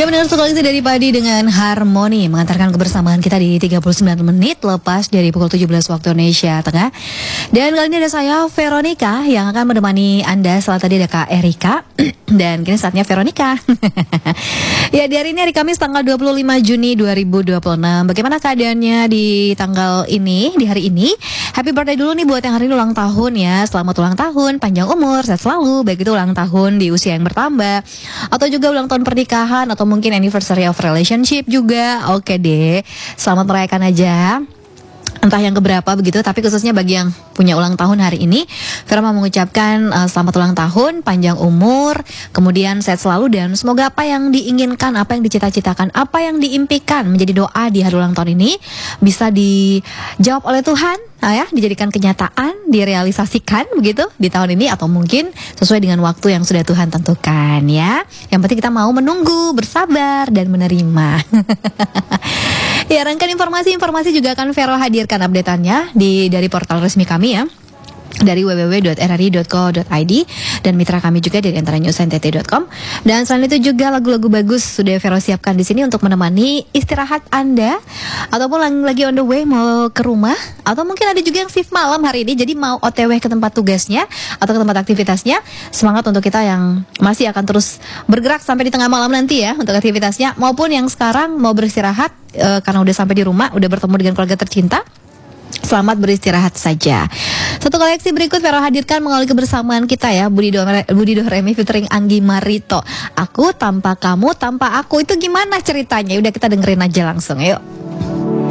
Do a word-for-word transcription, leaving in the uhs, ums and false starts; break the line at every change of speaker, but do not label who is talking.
Ya benar sekali, itu dari Padi dengan Harmoni mengantarkan kebersamaan kita di tiga puluh sembilan menit lepas dari pukul tujuh belas waktu Indonesia Tengah. Dan kali ini ada saya Veronica yang akan menemani Anda. Setelah tadi ada Kak Erika dan kini saatnya Veronica. Ya, di hari ini hari Kamis tanggal dua puluh lima Juni dua ribu dua puluh enam. Bagaimana keadaannya di tanggal ini, di hari ini? Happy birthday dulu nih buat yang hari ini ulang tahun ya. Selamat ulang tahun, panjang umur, sehat selalu. Baik itu ulang tahun di usia yang bertambah atau juga ulang tahun pernikahan atau mungkin anniversary of relationship juga. Oke deh, selamat merayakan aja. Entah yang keberapa begitu, tapi khususnya bagi yang punya ulang tahun hari ini, Vera mau mengucapkan uh, selamat ulang tahun, panjang umur, kemudian sehat selalu, dan semoga apa yang diinginkan, apa yang dicita-citakan, apa yang diimpikan menjadi doa di hari ulang tahun ini bisa dijawab oleh Tuhan, nah ya, dijadikan kenyataan, direalisasikan begitu di tahun ini, atau mungkin sesuai dengan waktu yang sudah Tuhan tentukan ya. Yang penting kita mau menunggu, bersabar, dan menerima. Ya, rangkaian informasi-informasi juga akan Vero hadirkan update-annya di dari portal resmi kami ya, dari w w w dot r r i dot co dot i d, dan mitra kami juga dari antara news n t t dot com. Dan selain itu juga lagu-lagu bagus sudah Vero siapkan di sini untuk menemani istirahat Anda, ataupun lagi on the way mau ke rumah, atau mungkin ada juga yang shift malam hari ini, jadi mau O T W ke tempat tugasnya atau ke tempat aktivitasnya. Semangat untuk kita yang masih akan terus bergerak sampai di tengah malam nanti ya untuk aktivitasnya, maupun yang sekarang mau beristirahat e, karena udah sampai di rumah, udah bertemu dengan keluarga tercinta. Selamat beristirahat saja. Satu koleksi berikut Vero hadirkan mengawali kebersamaan kita ya, Budi Dore, Budi Doremi featuring Anggi Marito. Aku tanpa kamu, tanpa aku, itu gimana ceritanya? Udah, kita dengerin aja langsung, yuk.